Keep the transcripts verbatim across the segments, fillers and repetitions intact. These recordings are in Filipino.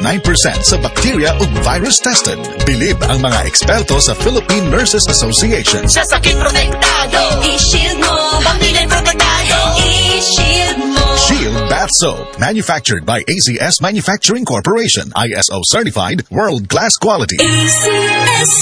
nine percent sa bacteria ug virus tested. Bilib ang mga eksperto sa Philippine Nurses Association. Sa sakit protektado, i-shield mo. Pamilya protektado, i-shield mo. Shield Bath Soap, manufactured by A Z S Manufacturing Corporation, I S O certified, world-class quality. A Z S.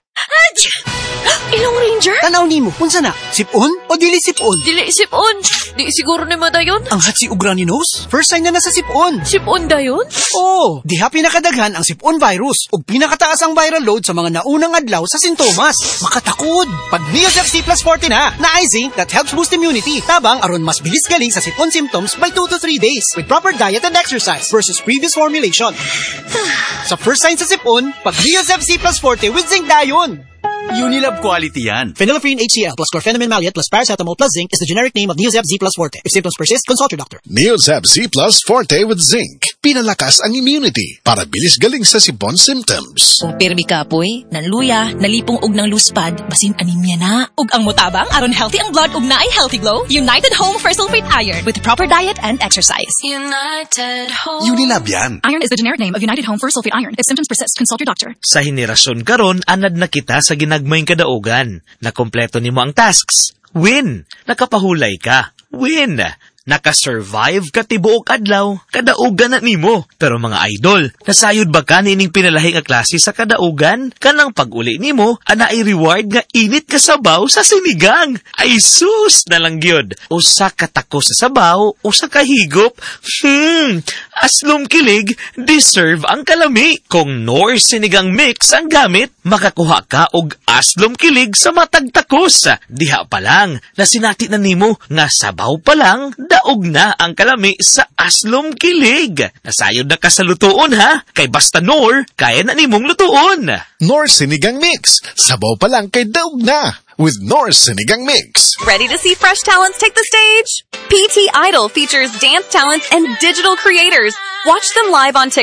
Ilong Ranger? Tanaw nimo, unsa na? Sipon o dili sipon? Dili sipon. Di siguro ni mo dayon. Ang hatsi ug runny nose? First sign na nasa sipon. Sipon dayon? Oo, diha pinakadaghan ang sipon virus ug pinakataas ang viral load sa mga naunang adlaw sa sintomas. Makatakod. Pag Neosep C plus forty na, na zinc that helps boost immunity. Tabang aron mas bilis galing sa sipon symptoms by two to three days with proper diet and exercise versus previous formulation. Sa first sign sa sipon, pag Neosep C plus forty with zinc dayon. Unilab quality yan. Phenylephrine H C l plus chlorpheniramine maleate plus paracetamol plus zinc is the generic name of Neosep Z plus Forte. If symptoms persist, consult your doctor. Neosep Z plus Forte with zinc. Pinalakas ang immunity para bilis galing sa sipon symptoms. Kung pirmi kapoy, nanluya, nalipong og ng luspad, basin anemia na. Ug ang mutabang, aron healthy ang blood ug naay healthy glow, United Home for Sulfate Iron with proper diet and exercise. United Home. Unilab yan. Iron is the generic name of United Home for Sulfate Iron. If symptoms persist, consult your doctor. Sa henerasyon karon, anad na kita sa ginagmayng kadaugan. Nakompleto nimo ang tasks. Win! Nakapahulay ka. Win! Nakasurvive ka tibuok adlaw. Kadaugan na nimo. Pero mga idol, nasayod ba ka nining pinalahi nga klase sa kadaugan? Kanang pag-uli nimo, ana ay reward nga init ka sabaw sa sinigang. Ay sus na lang gyud. Usa ka tako sa sabaw, usa ka higop. Hmm, aslom kilig, deserve ang kalami. Kung Nor sinigang mix ang gamit, makakuha ka og aslom kilig sa matag takos. Diha pa lang, nasinati na nimo nga sabaw pa lang, daog na ang kalami sa aslom kilig. Nasayod na ka sa lutuon ha, kay basta Nor, kaya na nimong lutuon. Nor Sinigang Mix. Sabaw pa lang kay daog na. With Nor Sinigang Mix. Ready to see fresh talents take the stage? P T Idol features dance talents and digital creators. Watch them live on TikTok.